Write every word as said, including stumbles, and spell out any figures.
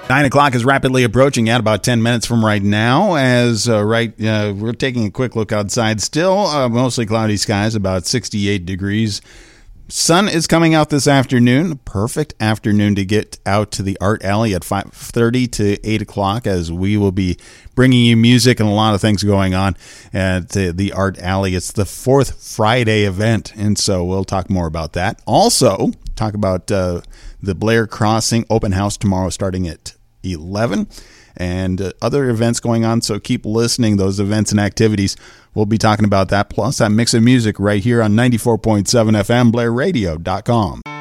Nine o'clock is rapidly approaching at about ten minutes from right now. As uh, right, uh, we're taking a quick look outside. Still uh, mostly cloudy skies, about sixty-eight degrees. Sun is coming out this afternoon. Perfect afternoon to get out to the Art Alley at five thirty to eight o'clock, as we will be bringing you music and a lot of things going on at uh, the Art Alley. It's the fourth Friday event, and so we'll talk more about that. Also, talk about uh, the Blair Crossing open house tomorrow starting at eleven, and uh, other events going on, so keep listening. Those events and activities, we'll be talking about that, plus that mix of music right here on ninety-four point seven F M, blair radio dot com.